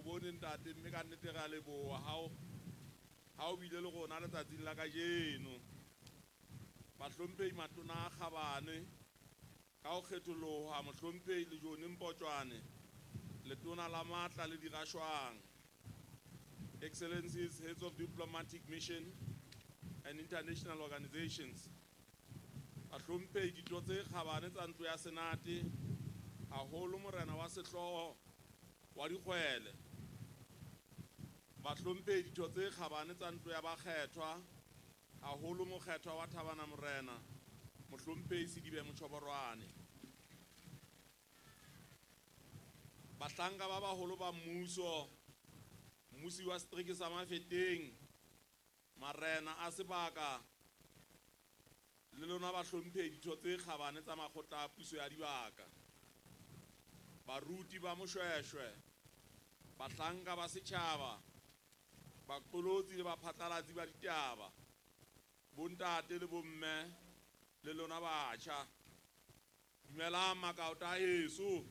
bone ntate mme ka nnete ga leboa ha o bile le gona letsatsing la kajeno bahlomphehi matona a Kgabane ka ho kgetholoha mohlomphehi le Jone Mpotjwane letona la matla le dirashwang Excellencies, heads of diplomatic mission and international organizations bahlomphehi ditho tse Kgabane tsa ntlo ya senate haholo morena wa sehloho wa dikgwele bahlomphehi ditho tse Kgabane tsa ntlo ya bakgethwa haholo mokgethwa wa Thabana Morena mohlomphehi Sidibe Motshoborwane bahlanka ba baholo ba mmusi wa setereke sa Mafeteng marena a sebaka le lona bahlomphehi ditho tse Kgabane tsa makgotla a puso ya dibaka baruti ba Moshweshwe bahlanka ba setjhaba baqolotsi le baphatlalatsi ba ditaba bontate le bomme le lona batjha dumelang makauta heso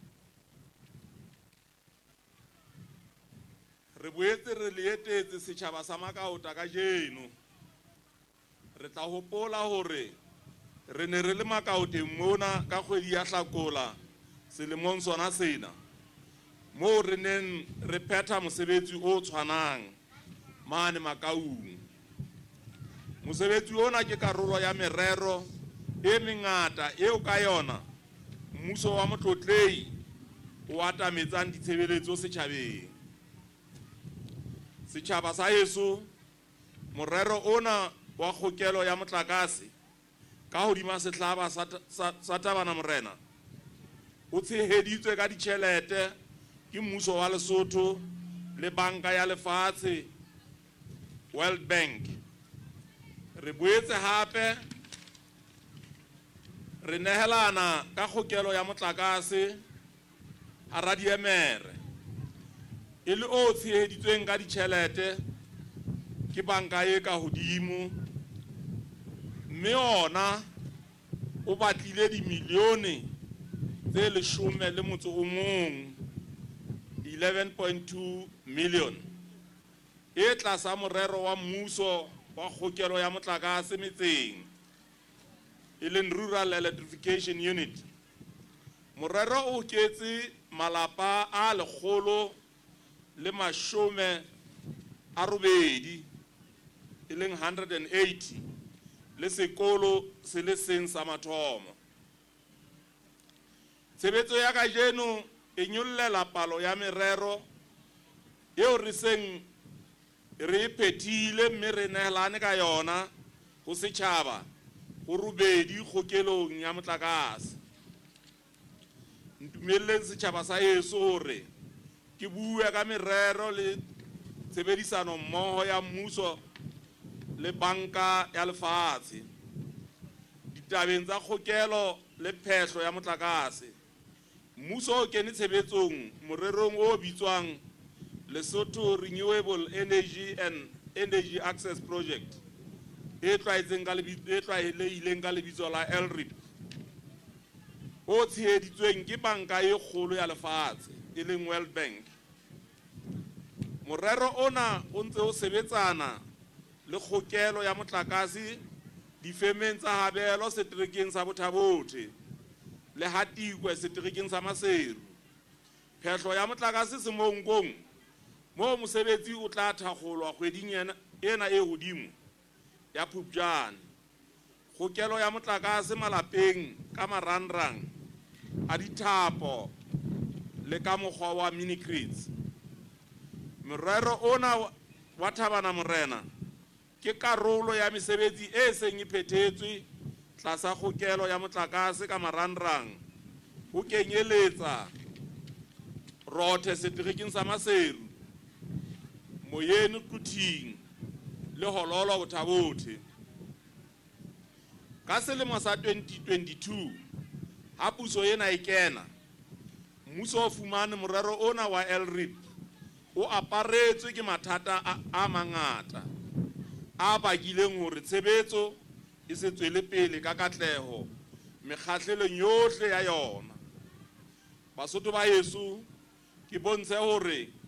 re boetse re leetetse setjhaba sa makauta ka jeno re tla hopola hore re ne re le makauteng mona ka kgwedi ya Hlakola selemong sona sena moo re neng re phetha mosebetsi o tshwanang mane Makaung mosebetsi ona ke karolo ya merero e mengata eo ka yona mmuso wa motlotlehi o atametsang ditshebeletso setjhabeng setjhaba sa heso morero ona wa kgokelo ya motlakase ka hodima sehlaba sa Thabana Morena o tsheheditswe ka ditjhelete ke mmuso wa Lesotho le banka ya lefatshe World Bank re boetse hape re nehelana ka kgokelo ya motlakase a radiemere e le o tsheheditsweng ka ditjhelete ke banka e ka hodimo mme ona o batlile dimilione tse 11.2 million e tlasa morero wa mmuso wa kgokelo ya motlakase metseng e leng Rural Electrification Unit morero o ketse malapa a 180 e leng 180 le sekolo se le seng sa mathomo tshebetso ya kajeno e nyollela palo ya merero eo re seng re phethile mme re nehelane ka yona ho setjhaba ho rubedi kgokelong ya motlakase ntumelleng setjhaba sa heso hore ke bue ka merero le tshebedisano mmoho ya mmuso le banka ya lefatshe ditabeng tsa kgokelo le phehlo ya motlakase mmuso o kene tshebetsong morerong o bitswang Lesotho Renewable Energy and Energy Access Project e tlwaelehileng ka lebitso la LRIP o tsheheditsweng ke banka e kgolo ya lefatshe e leng World Bank morero ona o ntse o sebetsana le kgokelo ya motlakase difemeng tsa Habelo seterekeng sa Bothabothe le Hatikwe seterekeng sa Maseru phehlo ya motlakase Semonkong moo mosebetsi o tla thakgolwa kgweding ena e hodimo ya Phupjane kgokelo ya motlakase malapeng ka marangrang a dithapo le ka mokgwa wa mini-grids morero ona wa Thabana Morena ke karolo ya mesebetsi e seng e phethetswe tlasa kgokelo ya motlakase ka marangrang ho kenyeletsa Rothe seterekeng sa Maseru Moyeni Kuting le Hololo Bothabothe ka selemo sa 2022 ha puso ena e kena mmuso o fumane morero ona wa LRIP o aparetswe ke mathata a mangata a bakileng hore tshebetso e se tswele pele ka katleho mekgahlelong yohle ya yona Basotho ba Yesu ke bontshe hore